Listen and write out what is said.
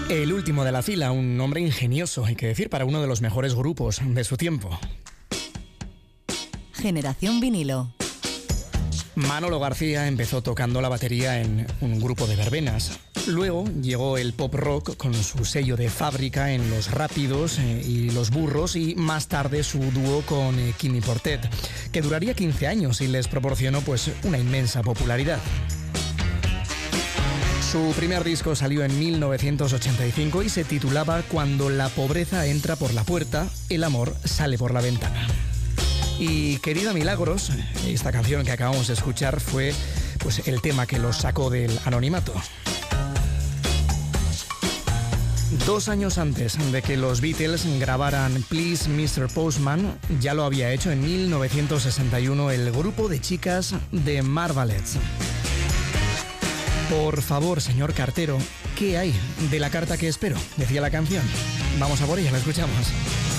El último de la fila, un nombre ingenioso, hay que decir, para uno de los mejores grupos de su tiempo. Generación Vinilo. Manolo García empezó tocando la batería en un grupo de verbenas. Luego llegó el pop rock con su sello de fábrica en Los Rápidos y Los Burros, y más tarde su dúo con Quimi Portet, que duraría 15 años y les proporcionó pues una inmensa popularidad. Su primer disco salió en 1985 y se titulaba Cuando la pobreza entra por la puerta, el amor sale por la ventana. Y Querida Milagros, esta canción que acabamos de escuchar, fue pues el tema que los sacó del anonimato. 2 años antes de que los Beatles grabaran Please Mr. Postman, ya lo había hecho en 1961 el grupo de chicas de Marvelettes. Por favor, señor cartero, ¿qué hay de la carta que espero?, decía la canción. Vamos a por ella, la escuchamos.